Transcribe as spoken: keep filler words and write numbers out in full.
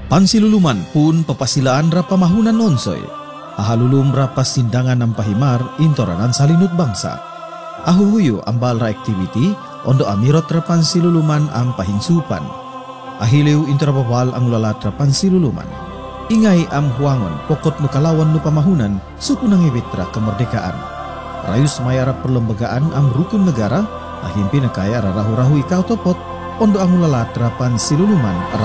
Pansiluluman pun papasilaan ra pamahunan nonsoy. Ahalulum ra pasindangan ng pahimar intoranan salinut bangsa. Ahuhuyo ambal ra activity ondo amirot ra pansiluluman ang pahinsupan. Ahiliw intrabawal ang lalat ra pansiluluman. Ingay am huangon pokot no kalawan no pamahunan suku nangibitra kemerdekaan. Rayus mayara perlembagaan am rukun negara ahimpi nakaya ra rahu-rahu ikaw topot ondo ang lalat ra pansiluluman